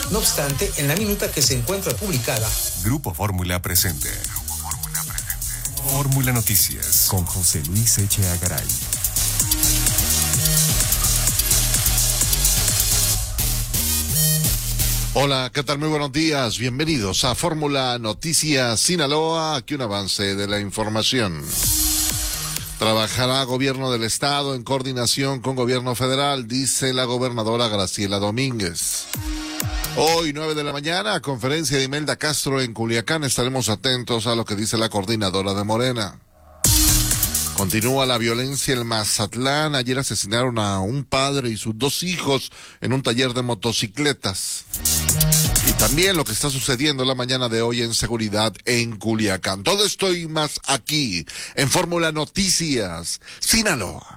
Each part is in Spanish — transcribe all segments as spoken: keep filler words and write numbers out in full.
No obstante, en la minuta que se encuentra publicada, Grupo Fórmula presente. Grupo Fórmula presente. Fórmula Noticias con José Luis Echeagaray. Hola, ¿qué tal? Muy buenos días. Bienvenidos a Fórmula Noticias Sinaloa. Aquí un avance de la información. Trabajará gobierno del estado en coordinación con gobierno federal, dice la gobernadora Graciela Domínguez. Hoy, nueve de la mañana, conferencia de Imelda Castro en Culiacán. Estaremos atentos a lo que dice la coordinadora de Morena. Continúa la violencia en Mazatlán. Ayer asesinaron a un padre y sus dos hijos en un taller de motocicletas. Y también lo que está sucediendo la mañana de hoy en seguridad en Culiacán. Todo esto y más aquí, en Fórmula Noticias, Sinaloa.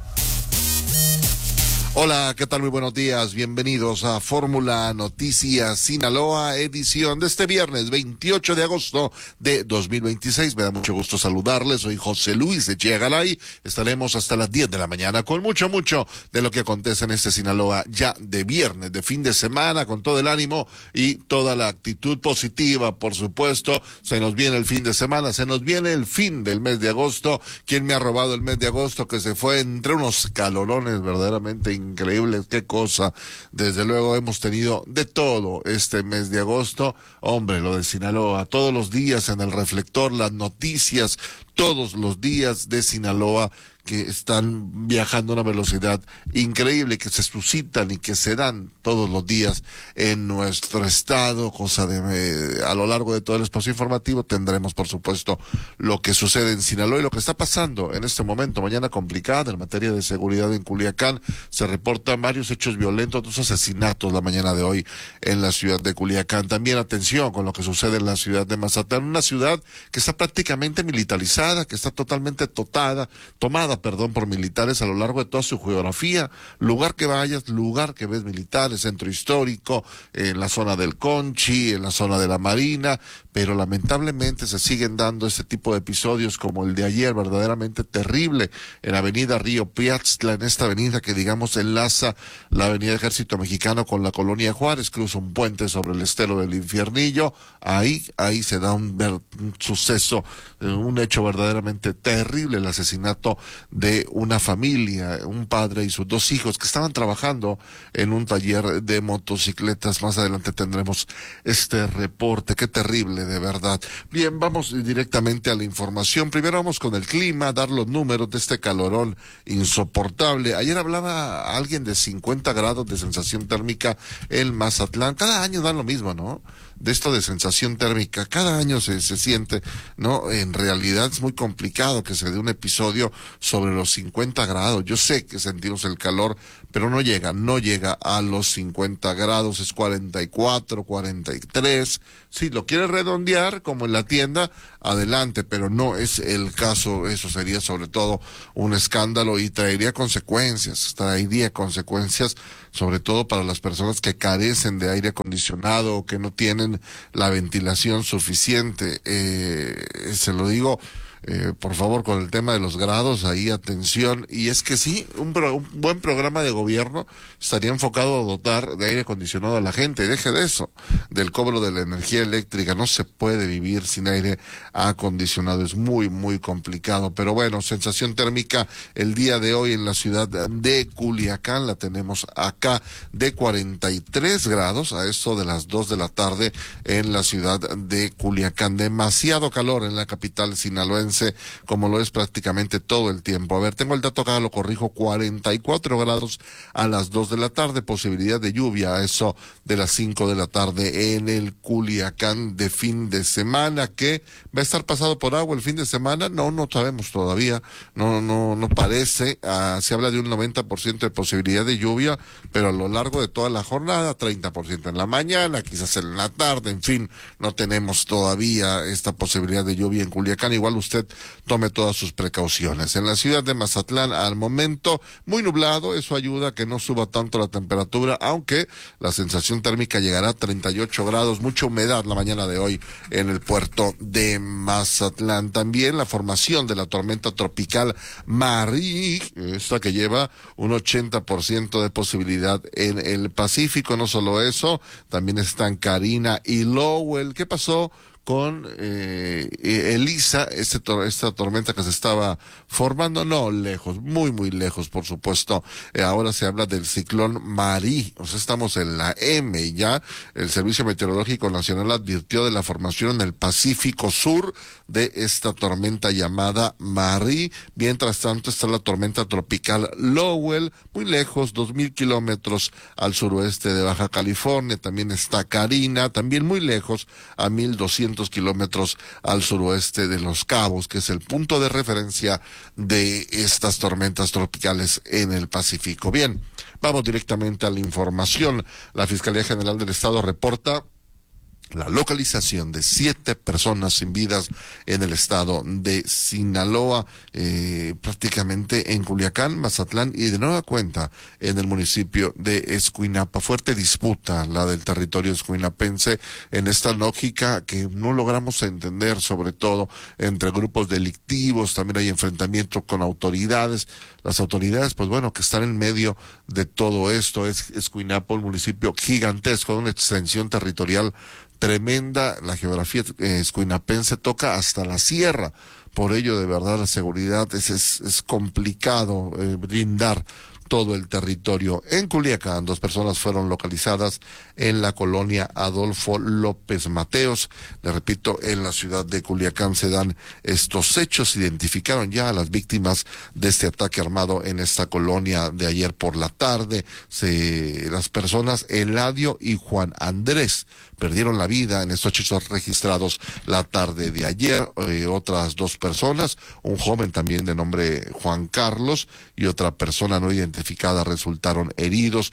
Hola, ¿qué tal? Muy buenos días. Bienvenidos a Fórmula Noticias Sinaloa, edición de este viernes veintiocho de agosto de dos mil veintiséis. Me da mucho gusto saludarles. Soy José Luis Echeagaray. Estaremos hasta las diez de la mañana con mucho, mucho de lo que acontece en este Sinaloa ya de viernes, de fin de semana, con todo el ánimo y toda la actitud positiva, por supuesto. Se nos viene el fin de semana, se nos viene el fin del mes de agosto. ¿Quién me ha robado el mes de agosto? Que se fue entre unos calorones verdaderamente increíbles, qué cosa. Desde luego hemos tenido de todo este mes de agosto. Hombre, lo de Sinaloa, todos los días en el reflector, las noticias, todos los días de Sinaloa que están viajando a una velocidad increíble, que se suscitan y que se dan todos los días en nuestro estado, cosa de eh, a lo largo de todo el espacio informativo tendremos, por supuesto, lo que sucede en Sinaloa y lo que está pasando en este momento. Mañana complicada en materia de seguridad en Culiacán. Se reportan varios hechos violentos, dos asesinatos la mañana de hoy en la ciudad de Culiacán. También atención con lo que sucede en la ciudad de Mazatlán, una ciudad que está prácticamente militarizada, que está totalmente totada, tomada perdón, por militares a lo largo de toda su geografía. Lugar que vayas, lugar que ves militares, centro histórico, en la zona del Conchi, en la zona de la Marina, pero lamentablemente se siguen dando este tipo de episodios como el de ayer, verdaderamente terrible, en Avenida Río Piaxtla, en esta avenida que digamos enlaza la Avenida Ejército Mexicano con la Colonia Juárez, cruza un puente sobre el estero del Infiernillo. Ahí, ahí se da un, un suceso, un hecho verdaderamente terrible, el asesinato de una familia, un padre y sus dos hijos que estaban trabajando en un taller de motocicletas. Más adelante tendremos este reporte, qué terrible, de verdad. Bien, vamos directamente a la información. Primero vamos con el clima, dar los números de este calorón insoportable. Ayer hablaba alguien de cincuenta grados de sensación térmica en Mazatlán. Cada año dan lo mismo, ¿no? De esto de sensación térmica, cada año se, se siente, ¿no? En realidad es muy complicado que se dé un episodio sobre los cincuenta grados. Yo sé que sentimos el calor, pero no llega, no llega a los cincuenta grados, es cuarenta y cuatro, cuarenta y tres. Si lo quiere redondear, como en la tienda, adelante, pero no es el caso. Eso sería sobre todo un escándalo y traería consecuencias, traería consecuencias sobre todo para las personas que carecen de aire acondicionado o que no tienen la ventilación suficiente. Eh, se lo digo, eh, por favor, con el tema de los grados, ahí atención. Y es que sí, un, pro, un buen programa de gobierno estaría enfocado a dotar de aire acondicionado a la gente. Deje de eso, del cobro de la energía eléctrica. No se puede vivir sin aire acondicionado, es muy, muy complicado. Pero bueno, sensación térmica el día de hoy en la ciudad de Culiacán, la tenemos acá de cuarenta y tres grados, a eso de las dos de la tarde en la ciudad de Culiacán. Demasiado calor en la capital sinaloense, como lo es prácticamente todo el tiempo. A ver, tengo el dato acá, lo corrijo, cuarenta y cuatro grados a las dos de la tarde, posibilidad de lluvia a eso de las cinco de la tarde en el Culiacán de fin de semana. ¿Que va a estar pasado por agua el fin de semana? No, no sabemos todavía, no, no, no parece. Ah, se habla de un noventa por ciento de posibilidad de lluvia, pero a lo largo de toda la jornada, treinta por ciento en la mañana, quizás en la tarde, en fin, no tenemos todavía esta posibilidad de lluvia en Culiacán. Igual usted usted tome todas sus precauciones. En la ciudad de Mazatlán, al momento, muy nublado, eso ayuda a que no suba tanto la temperatura, aunque la sensación térmica llegará a treinta y ocho grados, mucha humedad la mañana de hoy en el puerto de Mazatlán. También la formación de la tormenta tropical Marie, esta que lleva un ochenta por ciento de posibilidad en el Pacífico. No solo eso, también están Karina y Lowell. ¿Qué pasó con eh, Elisa, este tor esta tormenta que se estaba formando? No, lejos, muy, muy lejos, por supuesto. Eh, ahora se habla del ciclón Marie, o sea, estamos en la M ya. El Servicio Meteorológico Nacional advirtió de la formación en el Pacífico Sur de esta tormenta llamada Marie. Mientras tanto está la tormenta tropical Lowell, muy lejos, dos mil kilómetros al suroeste de Baja California. También está Karina, también muy lejos, a mil doscientos kilómetros al suroeste de Los Cabos, que es el punto de referencia de estas tormentas tropicales en el Pacífico. Bien, vamos directamente a la información. La Fiscalía General del Estado reporta la localización de siete personas sin vidas en el estado de Sinaloa, eh, prácticamente en Culiacán, Mazatlán y de nueva cuenta en el municipio de Escuinapa. Fuerte disputa la del territorio escuinapense en esta lógica que no logramos entender, sobre todo entre grupos delictivos. También hay enfrentamientos con autoridades. Las autoridades, pues bueno, que están en medio de todo esto. Es Escuinapa, un municipio gigantesco, de una extensión territorial tremenda. La geografía eh, escuinapense toca hasta la sierra, por ello de verdad la seguridad es, es, es complicado eh, brindar todo el territorio. En Culiacán, dos personas fueron localizadas en la colonia Adolfo López Mateos. Le repito, en la ciudad de Culiacán se dan estos hechos. Identificaron ya a las víctimas de este ataque armado en esta colonia de ayer por la tarde. Se, las personas Eladio y Juan Andrés perdieron la vida en estos hechos registrados la tarde de ayer. Eh, otras dos personas, un joven también de nombre Juan Carlos y otra persona no identificada, resultaron heridos.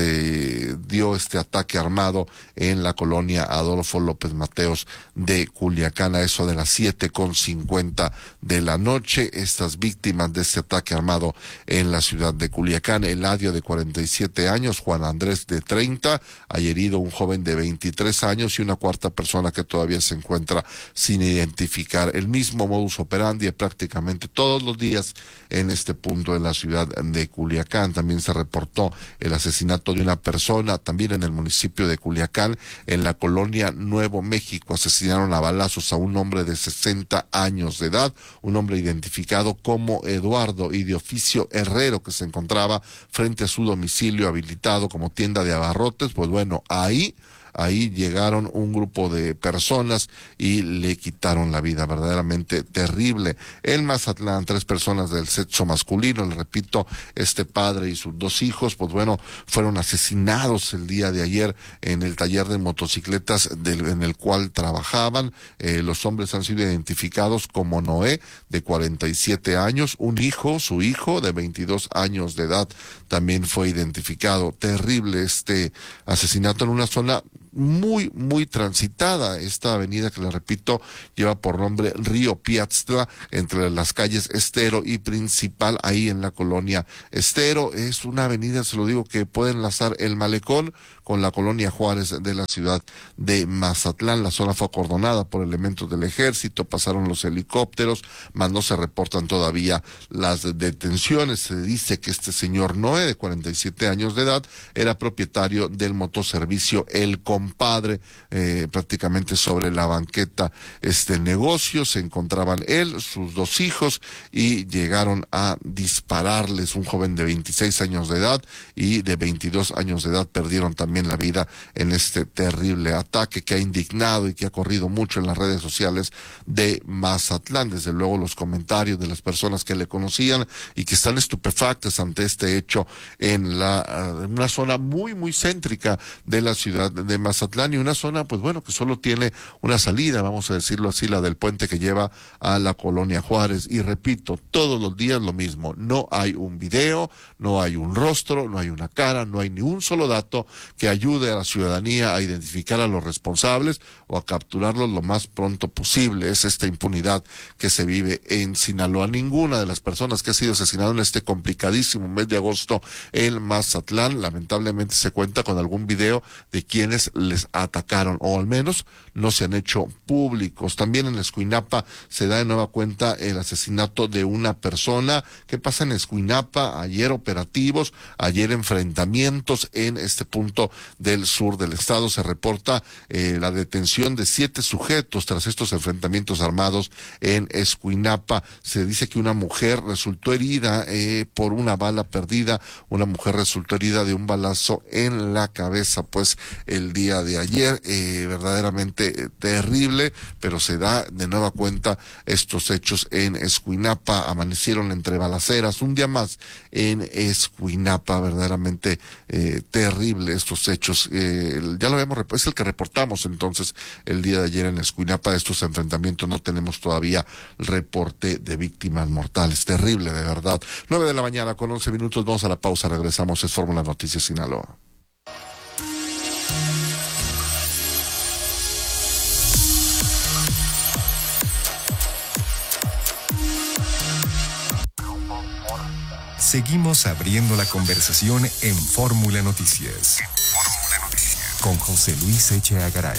Se dio este ataque armado en la colonia Adolfo López Mateos de Culiacán a eso de las siete con cincuenta de la noche. Estas víctimas de este ataque armado en la ciudad de Culiacán: Eladio, de cuarenta y siete años, Juan Andrés, de treinta, hay herido un joven de veintitrés años y una cuarta persona que todavía se encuentra sin identificar. El mismo modus operandi prácticamente todos los días en este punto en la ciudad de Culiacán. También se reportó el asesinato de una persona también en el municipio de Culiacán, en la colonia Nuevo México. Asesinaron a balazos a un hombre de sesenta años de edad, un hombre identificado como Eduardo y de oficio Herrero, que se encontraba frente a su domicilio habilitado como tienda de abarrotes. Pues bueno, ahí Ahí llegaron un grupo de personas y le quitaron la vida. Verdaderamente terrible. En Mazatlán, tres personas del sexo masculino, le repito, este padre y sus dos hijos, pues bueno, fueron asesinados el día de ayer en el taller de motocicletas del, en el cual trabajaban. Eh, los hombres han sido identificados como Noé, de cuarenta y siete años, un hijo, su hijo, de veintidós años de edad, también fue identificado. Terrible este asesinato en una zona muy, muy transitada. Esta avenida, que le repito, lleva por nombre Río Piatztla, entre las calles Estero y Principal, ahí en la colonia Estero. Es una avenida, se lo digo, que puede enlazar el Malecón con la colonia Juárez de la ciudad de Mazatlán. La zona fue acordonada por elementos del ejército, pasaron los helicópteros, mas no se reportan todavía las detenciones. Se dice que este señor Noé, de cuarenta y siete años de edad, era propietario del motoservicio El Compadre, eh, prácticamente sobre la banqueta este negocio se encontraban él, sus dos hijos, y llegaron a dispararles. Un joven de veintiséis años de edad y de veintidós años de edad perdieron también la vida en este terrible ataque que ha indignado y que ha corrido mucho en las redes sociales de Mazatlán. Desde luego los comentarios de las personas que le conocían y que están estupefactas ante este hecho en la en una zona muy muy céntrica de la ciudad de Mazatlán, y una zona pues bueno que solo tiene una salida, vamos a decirlo así, la del puente que lleva a la colonia Juárez. Y repito, todos los días lo mismo, no hay un video, no hay un rostro, no hay una cara, no hay ni un solo dato que que ayude a la ciudadanía a identificar a los responsables o a capturarlos lo más pronto posible. Es esta impunidad que se vive en Sinaloa. Ninguna de las personas que ha sido asesinado en este complicadísimo mes de agosto en Mazatlán, lamentablemente se cuenta con algún video de quienes les atacaron, o al menos no se han hecho públicos. También en Escuinapa se da de nueva cuenta el asesinato de una persona. ¿Qué pasa en Escuinapa? Ayer operativos, ayer enfrentamientos en este punto del sur del estado. Se reporta eh, la detención de siete sujetos tras estos enfrentamientos armados en Escuinapa. Se dice que una mujer resultó herida eh, por una bala perdida. Una mujer resultó herida de un balazo en la cabeza, pues el día de ayer, eh, verdaderamente eh, terrible, pero se da de nueva cuenta estos hechos en Escuinapa. Amanecieron entre balaceras un día más en Escuinapa, verdaderamente eh, terrible estos hechos. Eh, ya lo vemos, es el que reportamos entonces el día de ayer en Escuinapa de estos enfrentamientos. No tenemos todavía reporte de víctimas mortales. Terrible, de verdad. Nueve de la mañana con once minutos, vamos a la pausa, regresamos, es Fórmula Noticias Sinaloa. Seguimos abriendo la conversación en Fórmula Noticias. Fórmula Noticias. Con José Luis Echeagaray. Garay.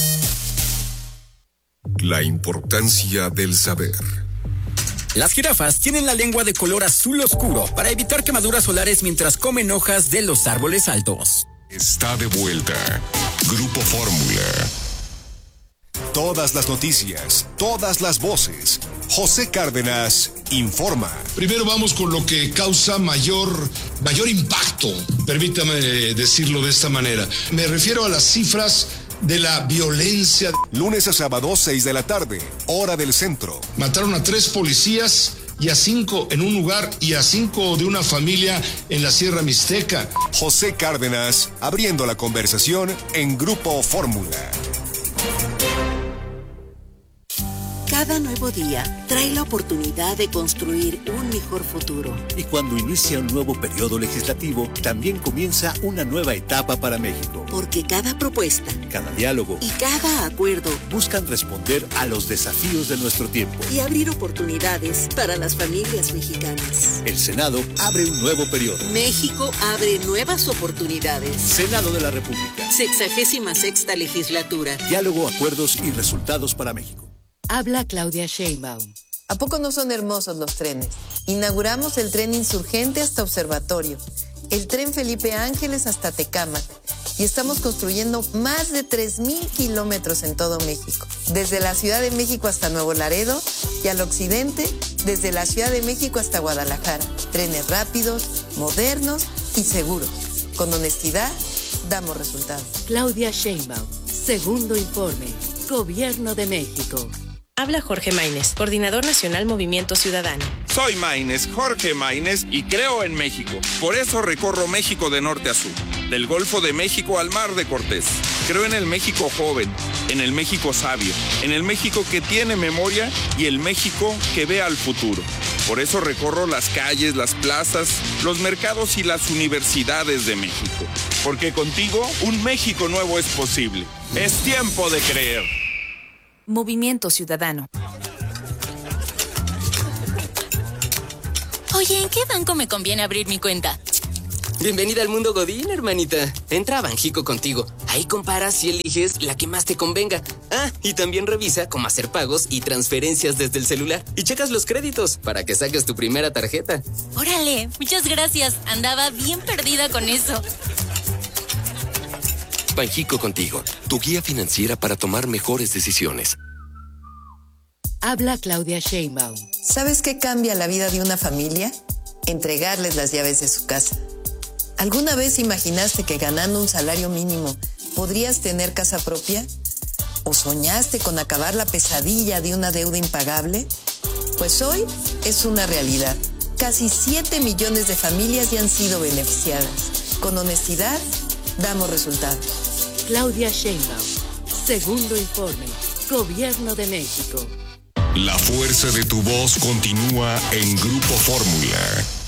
La importancia del saber. Las jirafas tienen la lengua de color azul oscuro para evitar quemaduras solares mientras comen hojas de los árboles altos. Está de vuelta. Grupo Fórmula. Todas las noticias, todas las voces. José Cárdenas informa. Primero vamos con lo que causa mayor, mayor impacto, permítame decirlo de esta manera. Me refiero a las cifras de la violencia. Lunes a sábado, seis de la tarde, hora del centro. Mataron a tres policías y a cinco en un lugar y a cinco de una familia en la Sierra Mixteca. José Cárdenas, abriendo la conversación en Grupo Fórmula. Cada nuevo día trae la oportunidad de construir un mejor futuro. Y cuando inicia un nuevo periodo legislativo, también comienza una nueva etapa para México. Porque cada propuesta, cada diálogo y cada acuerdo buscan responder a los desafíos de nuestro tiempo y abrir oportunidades para las familias mexicanas. El Senado abre un nuevo periodo. México abre nuevas oportunidades. Senado de la República. Sexagésima sexta legislatura. Diálogo, acuerdos y resultados para México. Habla Claudia Sheinbaum. ¿A poco no son hermosos los trenes? Inauguramos el tren Insurgente hasta Observatorio, el tren Felipe Ángeles hasta Tecámac, y estamos construyendo más de tres mil kilómetros en todo México, desde la Ciudad de México hasta Nuevo Laredo y al occidente, desde la Ciudad de México hasta Guadalajara. Trenes rápidos, modernos y seguros. Con honestidad, damos resultados. Claudia Sheinbaum, segundo informe, Gobierno de México. Habla Jorge Maínez, Coordinador Nacional Movimiento Ciudadano. Soy Maínez, Jorge Maínez, y creo en México. Por eso recorro México de norte a sur, del Golfo de México al Mar de Cortés. Creo en el México joven, en el México sabio, en el México que tiene memoria y el México que ve al futuro. Por eso recorro las calles, las plazas, los mercados y las universidades de México. Porque contigo un México nuevo es posible. Es tiempo de creer. Movimiento Ciudadano. Oye, ¿en qué banco me conviene abrir mi cuenta? Bienvenida al mundo Godín, hermanita. Entra a Banjico contigo. Ahí comparas y eliges la que más te convenga. Ah, y también revisa cómo hacer pagos y transferencias desde el celular. Y checas los créditos para que saques tu primera tarjeta. Órale, muchas gracias. Andaba bien perdida con eso. Banjico contigo, tu guía financiera para tomar mejores decisiones. Habla Claudia Sheinbaum. ¿Sabes qué cambia la vida de una familia? Entregarles las llaves de su casa. ¿Alguna vez imaginaste que ganando un salario mínimo podrías tener casa propia? ¿O soñaste con acabar la pesadilla de una deuda impagable? Pues hoy es una realidad. Casi siete millones de familias ya han sido beneficiadas. Con honestidad, damos resultados. Claudia Sheinbaum, segundo informe, Gobierno de México. La fuerza de tu voz continúa en Grupo Fórmula.